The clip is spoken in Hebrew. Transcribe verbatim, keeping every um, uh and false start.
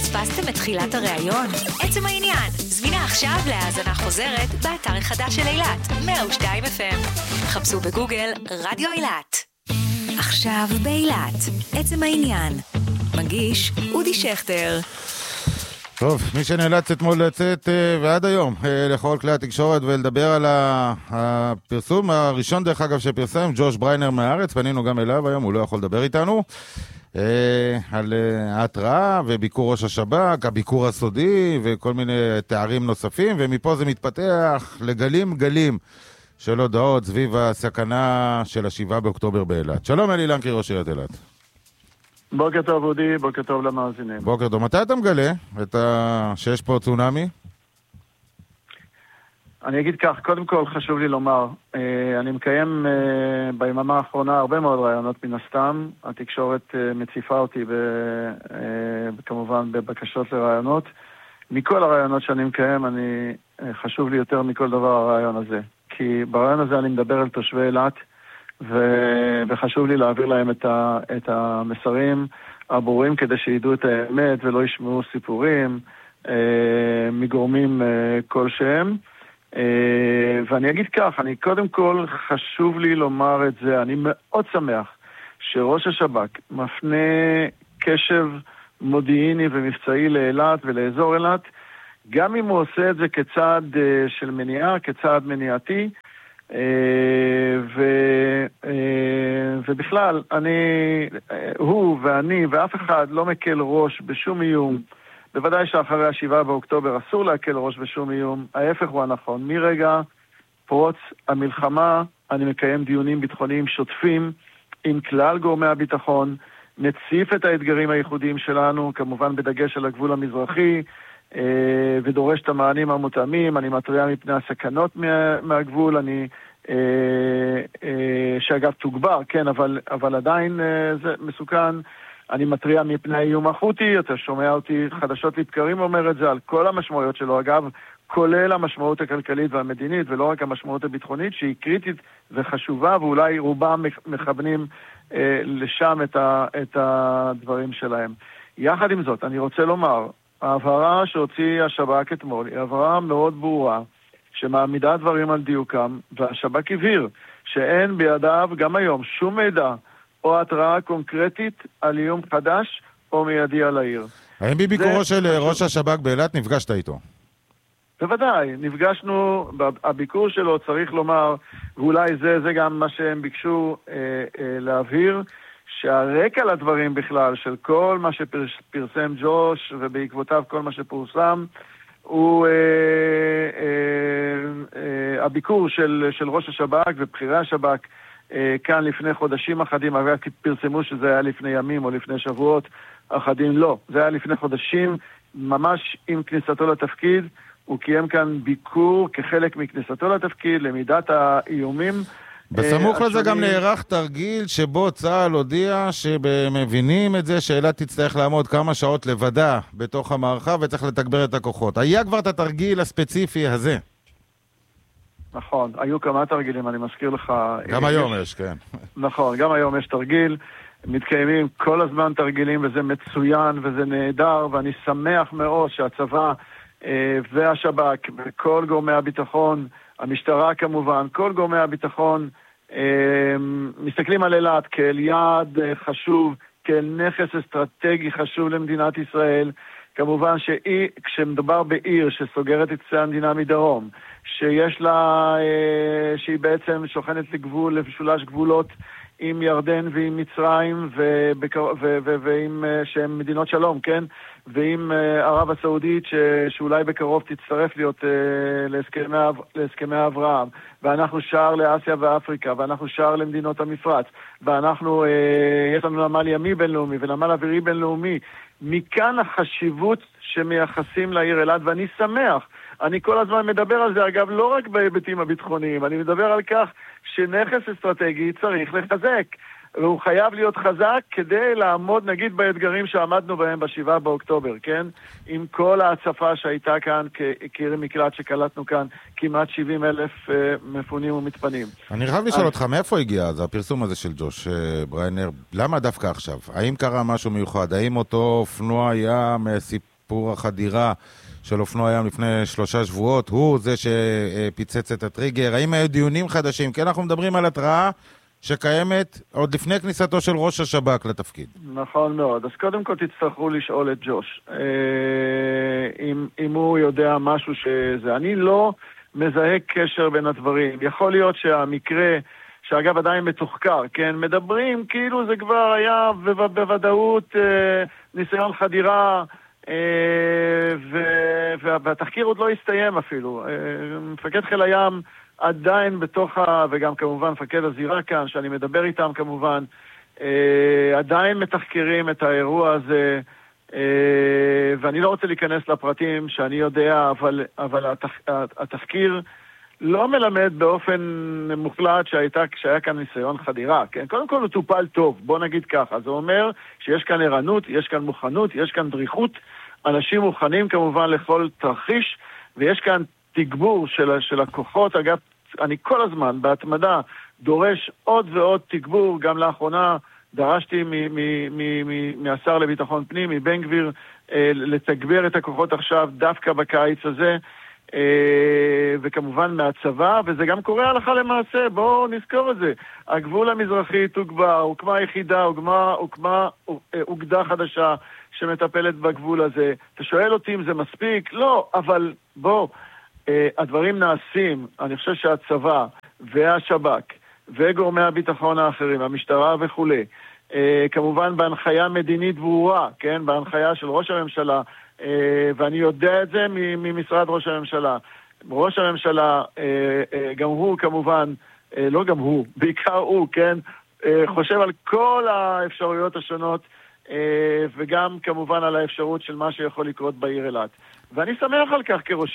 פספסתם את תחילת הראיון? עצם העניין, זמינה עכשיו להאזנה חוזרת באתר החדש של אילת, מאה ושתיים אף אם. חפשו בגוגל רדיו אילת. עכשיו באילת, עצם העניין. מגיש אודי שכטר. טוב, מי שנאלץ אתמול לצאת ועד היום לכל כלי התקשורת ולדבר על הפרסום הראשון דרך אגב שפרסם, ג'וש בריינר מהארץ, פנינו גם אליו היום, הוא לא יכול לדבר איתנו, על ההתראה וביקור ראש השב"כ, הביקור הסודי וכל מיני תארים נוספים, ומפה זה מתפתח לגלים גלים של הודעות סביב הסכנה של השבעה באוקטובר באילת. שלום אלי לנקרי, ראש עיריית אילת. בוקר טוב אודי, בוקר טוב למאזינים. בוקר טוב, מתי אתה מגלה את ה... שיש פה צונאמי? אני אגיד כך, קודם כל חשוב לי לומר, אני מקיים ביממה האחרונה הרבה מאוד רעיונות מן הסתם, התקשורת מציפה אותי כמובן בבקשות לרעיונות. מכל הרעיונות שאני מקיים, אני חשוב לי יותר מכל דבר הרעיון הזה, כי ברעיון הזה אני מדבר על תושבי אילת, ו- וחשוב לי להעביר להם את, ה- את המסרים הברורים כדי שידעו את האמת ולא ישמעו סיפורים אה, מגורמים אה, כלשהם. אה, ואני אגיד כך, אני קודם כל חשוב לי לומר את זה, אני מאוד שמח שראש השב"כ מפנה קשב מודיעיני ומבצעי לאילת ולאזור אילת, גם אם הוא עושה את זה כצעד אה, של מניעה, כצעד מניעתי, ו, ובכלל, אני, הוא ואני ואף אחד לא מקל ראש בשום איום. בוודאי שאחרי השבעה באוקטובר אסור להקל ראש בשום איום. ההפך הוא הנכון. מרגע פרוץ המלחמה, אני מקיים דיונים ביטחוניים שוטפים עם כלל גורמי הביטחון, מציף את האתגרים הייחודיים שלנו, כמובן בדגש על הגבול המזרחי, ודורש את המענים המותאמים. אני מתריע מפני הסכנות מה, מהגבול, אני שאגב תוגבר, כן, אבל, אבל עדיין זה מסוכן. אני מתריע מפני האיום החותי, אתה שומע אותי חדשות לבקרים אומר את זה על כל המשמעויות שלו, אגב, כולל המשמעות הכלכלית והמדינית, ולא רק המשמעות הביטחונית, שהיא קריטית וחשובה, ואולי רובם מכוונים לשם את, ה, את הדברים שלהם. יחד עם זאת, אני רוצה לומר, העברה שהוציא השב"כ אתמול היא העברה מאוד ברורה, שמעמידה דברים על דיוקם, והשב"כ הבהיר שאין בידיו גם היום שום מידע או התראה קונקרטית על איום חדש או מיידי על העיר. האם בביקורו של ראש השב"כ באילת נפגשת איתו? בוודאי, נפגשנו, הביקור שלו צריך לומר, ואולי זה, זה גם מה שהם ביקשו אה, אה, להבהיר, שהרקע לדברים בכלל של כל מה שפרסם ג'וש ובעקבותיו כל מה שפורסם הוא אה, אה, אה, הביקור של, של ראש השב"כ ובחירי השב"כ אה, כאן לפני חודשים אחדים, אבל פרסמו שזה היה לפני ימים או לפני שבועות אחדים, לא, זה היה לפני חודשים, ממש עם כניסתו לתפקיד, הוא קיים כאן ביקור כחלק מכניסתו לתפקיד, למידת האיומים, בסמוך לזה גם נערך תרגיל שבו צה"ל הודיע שמבינים את זה שאילת תצטרך לעמוד כמה שעות לבדה בתוך המערכה וצריך לתגבר את הכוחות. היה כבר את התרגיל הספציפי הזה. נכון, היו כמה תרגילים, אני מזכיר לך. גם היום יש, כן. נכון, גם היום יש תרגיל, מתקיימים כל הזמן תרגילים וזה מצוין וזה נהדר, ואני שמח מאוד שהצבא והשב"כ וכל גורמי הביטחון, המשטרה כמובן, כל גורמי הביטחון מסתכלים על אילת כאל יעד חשוב, כאל נכס אסטרטגי חשוב למדינת ישראל. כמובן שכשמדובר בעיר שסוגרת את קצה המדינה מדרום, שיש לה, שהיא בעצם שוכנת לגבול, למשולש גבולות עם ירדן ועם מצרים ועם שהן מדינות שלום, כן? ועם ערב הסעודית ש, שאולי בקרוב תצטרף להיות להסכמי, להסכמי אברהם, ואנחנו שער לאסיה ואפריקה, ואנחנו שער למדינות המפרץ, ואנחנו, יש לנו נמל ימי בינלאומי ונמל אווירי בינלאומי. מכאן החשיבות שמייחסים לעיר אילת, ואני שמח, אני כל הזמן מדבר על זה, אגב, לא רק בהיבטים הביטחוניים, אני מדבר על כך שנכס אסטרטגי צריך לחזק, והוא חייב להיות חזק כדי לעמוד, נגיד, באתגרים שעמדנו בהם בשבעה באוקטובר, כן? עם כל ההצפה שהייתה כאן, כעיר מקלט שקלטנו כאן, כמעט שבעים אלף uh, מפונים ומתפנים. אני חייב לשאול אותך, מאיפה הגיע אז הפרסום הזה של ג'וש בריינר? למה דווקא עכשיו? האם קרה משהו מיוחד? האם אותו אופנוע היה סיפור החדירה של אופנוע ים לפני שלושה שבועות, הוא זה שפיצץ את הטריגר. האם היו דיונים חדשים? כי אנחנו מדברים על התראה שקיימת עוד לפני כניסתו של ראש השב"כ לתפקיד. נכון מאוד. אז קודם כל תצטרכו לשאול את ג'וש. אם, אם הוא יודע משהו שזה. אני לא מזהה קשר בין הדברים. יכול להיות שהמקרה, שאגב עדיין מתוחקר, כן, מדברים כאילו זה כבר היה בוודאות ניסיון חדירה, והתחקיר עוד לא הסתיים אפילו. מפקד חיל הים עדיין בתוך ה... וגם כמובן מפקד הזירה כאן, שאני מדבר איתם כמובן, עדיין מתחקרים את האירוע הזה, ואני לא רוצה להיכנס לפרטים שאני יודע, אבל, אבל התח... התחקיר לא מלמד באופן מוחלט שהייתה, שהיה כאן ניסיון חדירה, כן? קודם כל הוא טופל טוב, בוא נגיד ככה. זה אומר שיש כאן ערנות, יש כאן מוכנות, יש כאן דריכות, אנשים מוכנים כמובן לכל תרחיש, ויש כאן תגבור של, של הכוחות. אגב, אני כל הזמן בהתמדה דורש עוד ועוד תגבור, גם לאחרונה דרשתי מ- מ- מ- מ- מהשר לביטחון פנים, מבן גביר, אה, לתגבר את הכוחות עכשיו דווקא בקיץ הזה, אה, וכמובן מהצבא, וזה גם קורה הלכה למעשה, בואו נזכור את זה. הגבול המזרחי תוגבר, הוקמה יחידה, הוקמה, הוקמה אוגדה חדשה שמטפלת בגבול הזה. אתה שואל אותי אם זה מספיק? לא, אבל בוא, אה, הדברים נעשים. אני חושב שהצבא והשב"כ וגורמי הביטחון האחרים, המשטרה וכו', אה, כמובן בהנחיה מדינית ברורה, כן? בהנחיה של ראש הממשלה, אה, ואני יודע את זה ממשרד ראש הממשלה. ראש הממשלה, אה, אה, גם הוא כמובן, אה, לא גם הוא, בעיקר הוא, כן? אה, חושב על כל האפשרויות השונות, אה, וגם כמובן על האפשרות של מה שיכול לקרות בעיר אילת. ואני שמח על כך כראש